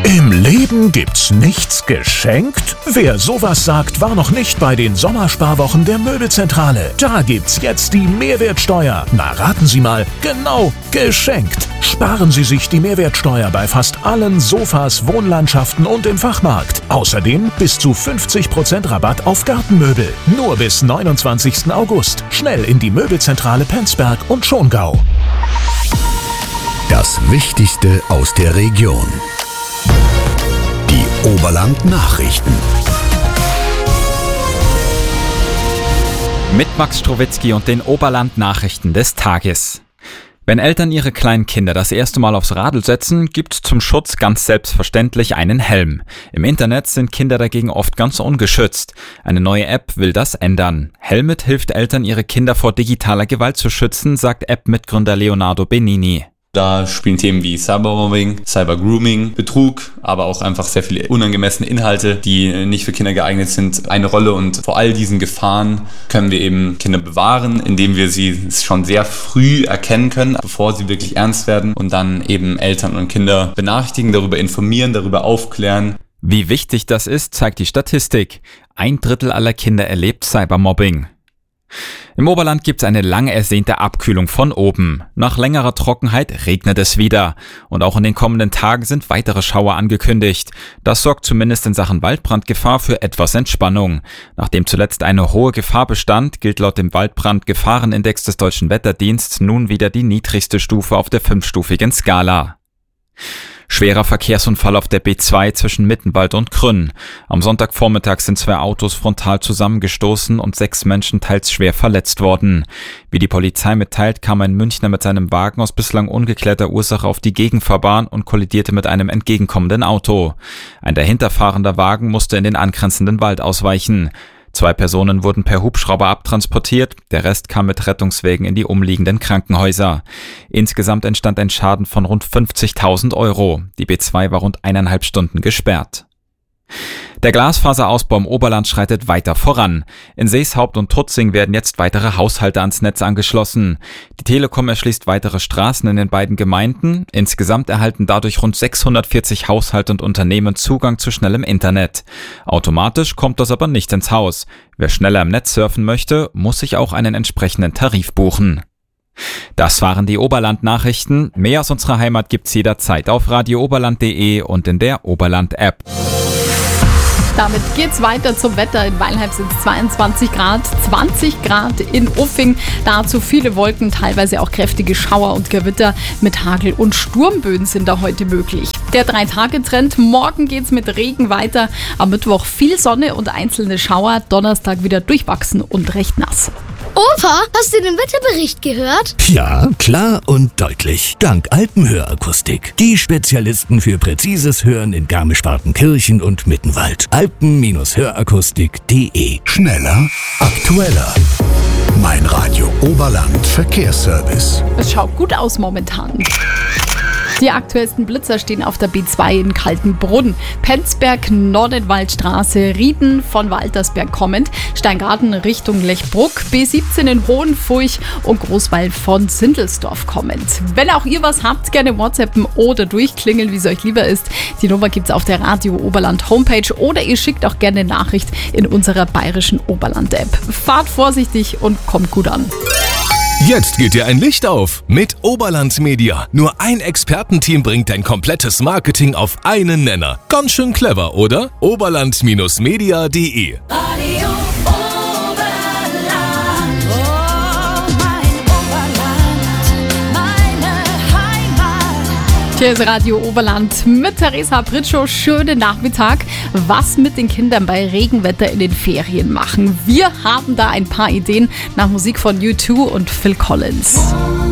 Im Leben gibt's nichts geschenkt? Wer sowas sagt, war noch nicht bei den Sommersparwochen der Möbelzentrale. Da gibt's jetzt die Mehrwertsteuer. Na, raten Sie mal, genau, geschenkt. Sparen Sie sich die Mehrwertsteuer bei fast allen Sofas, Wohnlandschaften und im Fachmarkt. Außerdem bis zu 50% Rabatt auf Gartenmöbel. Nur bis 29. August. Schnell in die Möbelzentrale Penzberg und Schongau. Das Wichtigste aus der Region. Die Oberland-Nachrichten. Mit Max Strowitzki und den Oberland-Nachrichten des Tages. Wenn Eltern ihre kleinen Kinder das erste Mal aufs Radl setzen, gibt's zum Schutz ganz selbstverständlich einen Helm. Im Internet sind Kinder dagegen oft ganz ungeschützt. Eine neue App will das ändern. Helmet hilft Eltern, ihre Kinder vor digitaler Gewalt zu schützen, sagt App-Mitgründer Leonardo Benini. Da spielen Themen wie Cybermobbing, Cybergrooming, Betrug, aber auch einfach sehr viele unangemessene Inhalte, die nicht für Kinder geeignet sind, eine Rolle. Und vor all diesen Gefahren können wir eben Kinder bewahren, indem wir sie schon sehr früh erkennen können, bevor sie wirklich ernst werden, und dann eben Eltern und Kinder benachrichtigen, darüber informieren, darüber aufklären. Wie wichtig das ist, zeigt die Statistik. 1/3 aller Kinder erlebt Cybermobbing. Im Oberland gibt es eine lang ersehnte Abkühlung von oben. Nach längerer Trockenheit regnet es wieder. Und auch in den kommenden Tagen sind weitere Schauer angekündigt. Das sorgt zumindest in Sachen Waldbrandgefahr für etwas Entspannung. Nachdem zuletzt eine hohe Gefahr bestand, gilt laut dem Waldbrandgefahrenindex des Deutschen Wetterdienstes nun wieder die niedrigste Stufe auf der 5-stufigen Skala. Schwerer Verkehrsunfall auf der B2 zwischen Mittenwald und Krünn. Am Sonntagvormittag sind 2 Autos frontal zusammengestoßen und 6 Menschen teils schwer verletzt worden. Wie die Polizei mitteilt, kam ein Münchner mit seinem Wagen aus bislang ungeklärter Ursache auf die Gegenfahrbahn und kollidierte mit einem entgegenkommenden Auto. Ein dahinterfahrender Wagen musste in den angrenzenden Wald ausweichen. 2 Personen wurden per Hubschrauber abtransportiert, der Rest kam mit Rettungswägen in die umliegenden Krankenhäuser. Insgesamt entstand ein Schaden von rund 50.000 €. Die B2 war rund 1,5 Stunden gesperrt. Der Glasfaserausbau im Oberland schreitet weiter voran. In Seeshaupt und Tutzing werden jetzt weitere Haushalte ans Netz angeschlossen. Die Telekom erschließt weitere Straßen in den beiden Gemeinden. Insgesamt erhalten dadurch rund 640 Haushalte und Unternehmen Zugang zu schnellem Internet. Automatisch kommt das aber nicht ins Haus. Wer schneller im Netz surfen möchte, muss sich auch einen entsprechenden Tarif buchen. Das waren die Oberland-Nachrichten. Mehr aus unserer Heimat gibt's jederzeit auf radiooberland.de und in der Oberland-App. Damit geht's weiter zum Wetter. In Weilheim sind es 22 Grad, 20 Grad in Uffing. Dazu viele Wolken, teilweise auch kräftige Schauer und Gewitter mit Hagel und Sturmböen sind da heute möglich. Der 3-Tage-Trend, morgen geht's mit Regen weiter. Am Mittwoch viel Sonne und einzelne Schauer, Donnerstag wieder durchwachsen und recht nass. Opa, hast du den Wetterbericht gehört? Ja, klar und deutlich. Dank Alpenhörakustik. Die Spezialisten für präzises Hören in Garmisch-Partenkirchen und Mittenwald. Alpen-Hörakustik.de. Schneller, aktueller. Mein Radio Oberland Verkehrsservice. Es schaut gut aus momentan. Die aktuellsten Blitzer stehen auf der B2 in Kaltenbrunn, Penzberg, Nordenwaldstraße, Rieden von Waltersberg kommend, Steingarten Richtung Lechbruck, B17 in Hohenfurch und Großwall von Sindelsdorf kommend. Wenn auch ihr was habt, gerne WhatsAppen oder durchklingeln, wie es euch lieber ist. Die Nummer gibt's auf der Radio Oberland Homepage oder ihr schickt auch gerne eine Nachricht in unserer bayerischen Oberland-App. Fahrt vorsichtig und kommt gut an. Jetzt geht dir ein Licht auf mit Oberland Media. Nur ein Expertenteam bringt dein komplettes Marketing auf einen Nenner. Ganz schön clever, oder? Oberland-media.de. Radio Oberland, oh mein Oberland, meine Heimat. Hier ist Radio Oberland mit Theresa Britschow. Schönen Nachmittag. Was mit den Kindern bei Regenwetter in den Ferien machen? Wir haben da ein paar Ideen nach Musik von U2 und Phil Collins.